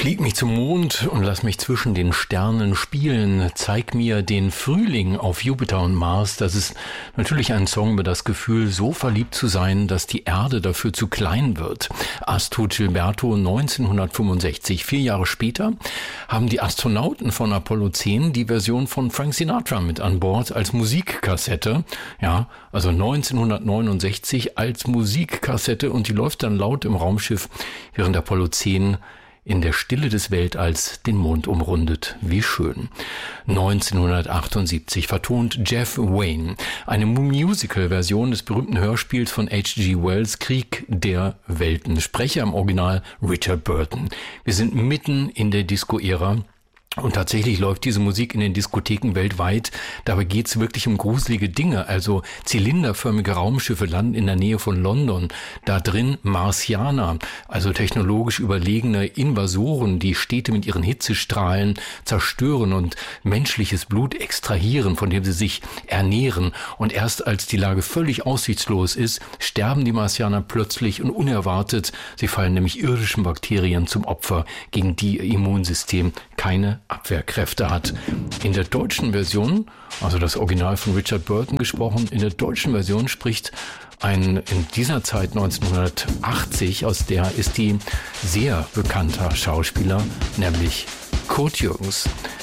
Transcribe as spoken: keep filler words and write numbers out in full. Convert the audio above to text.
Flieg mich zum Mond und lass mich zwischen den Sternen spielen. Zeig mir den Frühling auf Jupiter und Mars. Das ist natürlich ein Song über das Gefühl, so verliebt zu sein, dass die Erde dafür zu klein wird. Astrud Gilberto neunzehnhundertfünfundsechzig. Vier Jahre später haben die Astronauten von Apollo zehn die Version von Frank Sinatra mit an Bord als Musikkassette. Ja, also neunzehnhundertneunundsechzig als Musikkassette, und die läuft dann laut im Raumschiff, während Apollo zehn in der Stille des Weltalls den Mond umrundet. Wie schön. neunzehnhundertachtundsiebzig vertont Jeff Wayne eine Musical-Version des berühmten Hörspiels von H G Wells Krieg der Welten. Sprecher im Original Richard Burton. Wir sind mitten in der Disco-Ära. Und tatsächlich läuft diese Musik in den Diskotheken weltweit. Dabei geht's wirklich um gruselige Dinge. Also zylinderförmige Raumschiffe landen in der Nähe von London. Da drin Martianer, also technologisch überlegene Invasoren, die Städte mit ihren Hitzestrahlen zerstören und menschliches Blut extrahieren, von dem sie sich ernähren. Und erst als die Lage völlig aussichtslos ist, sterben die Martianer plötzlich und unerwartet. Sie fallen nämlich irdischen Bakterien zum Opfer, gegen die ihr Immunsystem keine Abwehrkräfte hat. In der deutschen Version, also das Original von Richard Burton gesprochen, in der deutschen Version spricht ein in dieser Zeit neunzehnhundertachtzig, aus der ist die sehr bekannter Schauspieler, nämlich Kurt Jürgens.